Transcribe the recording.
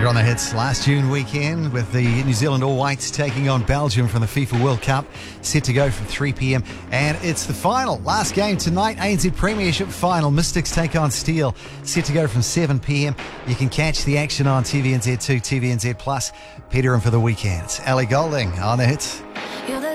You're on the hits last June weekend with the New Zealand All Whites taking on Belgium from the FIFA World Cup, set to go from 3 p.m. And it's the final, last game tonight, ANZ Premiership final. Mystics take on Steel, set to go from 7 p.m. You can catch the action on TVNZ2, TVNZ Plus. Peter in for the weekend. It's Ellie Goulding on the hits.